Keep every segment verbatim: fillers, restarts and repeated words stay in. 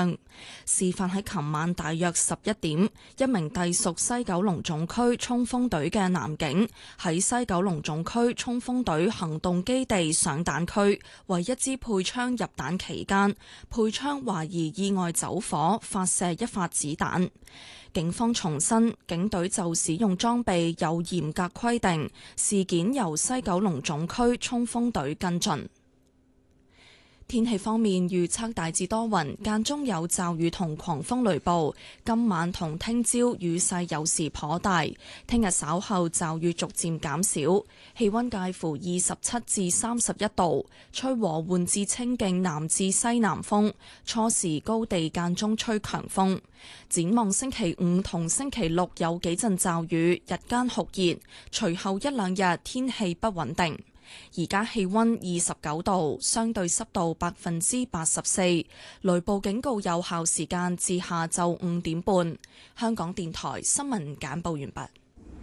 傷。事發喺琴晚大約十一點，一名隸屬西九龍總區衝鋒隊嘅男警喺西九龍總區衝鋒隊行動基地上彈區為一支配槍入彈期間，配槍懷疑意外走火，發射一發子彈。警方重申，警隊就使用裝備有嚴格規定，事件由西九龍總區衝鋒隊跟進。天氣方面預測大致多雲，間中有驟雨同狂風雷暴。今晚同聽朝雨勢有時頗大，聽日稍後驟雨逐漸減少，氣溫介乎二十七至三十一度，吹和緩至清勁南至西南風，初時高地間中吹強風。展望星期五同星期六有幾陣驟雨，日間酷熱，隨後一兩日天氣不穩定。而家氣溫二十九度，相對濕度百分之八十四，雷暴警告有效時間至下晝五點半。香港電台新聞簡報完畢。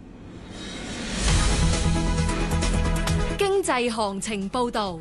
經濟行情報道。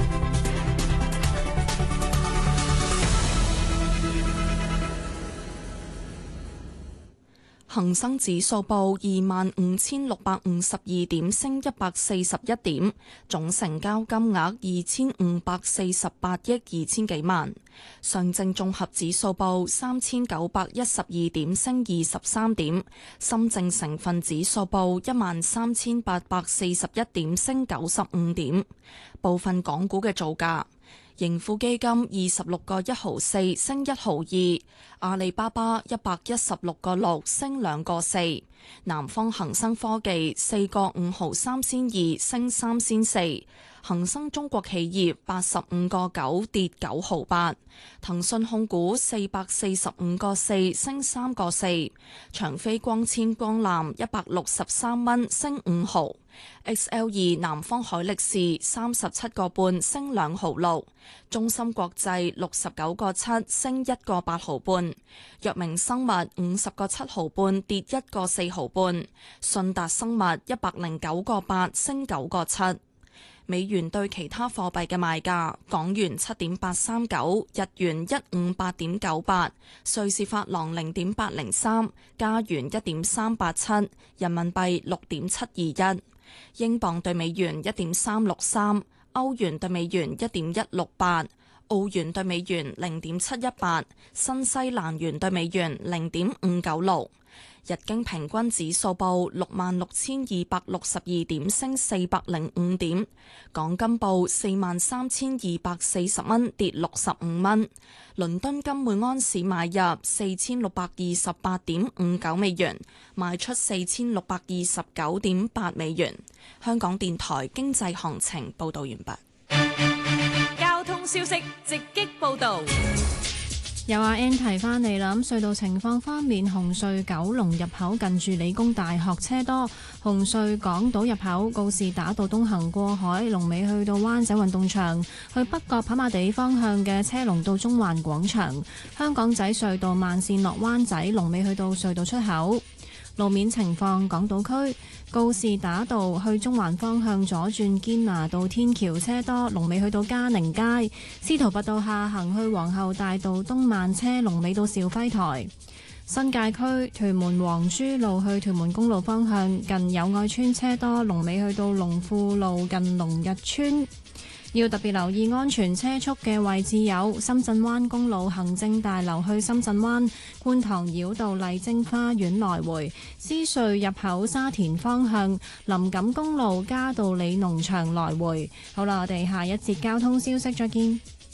恒生指數報二萬五千六百五十二點，升一百四十一點，總成交金額二千五百四十八億二千幾萬。上證綜合指數報三千九百一十二點，升二十三點。深證成分指數報一萬三千八百四十一點，升九十五點。部分港股嘅造價。盈富基金二十六個一毫四升一毫二，阿里巴巴一百一十六個六升兩個四，南方恒生科技四個五毫三仙二升三仙四，恒生中國企業八十五個九跌九毫八，騰訊控股四百四十五個四升三個四，長飛光纖光纜一百六十三蚊升五毫。X L 二南方海力士三十七個半升兩毫六，中芯國際六十九個七升一個八毫半，藥明生物五十個七毫半跌一個四毫半，信達生物一百零九個八升九個七。美元對其他貨幣嘅賣價：港元七點八三九，日元一五八點九八，瑞士法郎零點八零三，加元一點三八七，人民幣六點七二一。英鎊對美元一點三六三，歐元對美元一點一六八，澳元對美元零點七一八，新西蘭元對美元零點五九六。日經平均指數報六萬六千二百六十二點，升四百零五點。港金報四萬三千二百四十蚊，跌六十五蚊。倫敦金每安士買入四千六百二十八點五九美元，賣出四千六百二十九點八美元。香港電台經濟行情報道完畢。 交通消息直擊報道。 有阿 N 提翻嚟啦，咁隧道情況方面，紅隧九龍入口近住理工大學車多，紅隧港島入口告士打道東行過海，龍尾去到灣仔運動場，去北角跑馬地方向嘅車龍到中環廣場，香港仔隧道慢線落灣仔，龍尾去到隧道出口。路面情況，港島區告士打道去中環方向左轉堅拿道天橋車多，龍尾去到嘉寧街；司徒拔道下行去皇后大道東慢車，龍尾到兆輝台。新界區屯門黃珠路去屯門公路方向近友愛村車多，龍尾去到龍富路近龍日村。要特別留意安全車速嘅位置有深圳灣公路行政大樓去深圳灣、觀塘繞道麗晶花園來回、獅隧入口沙田方向、林錦公路嘉道理農場來回。好啦，我哋下一節交通消息再見。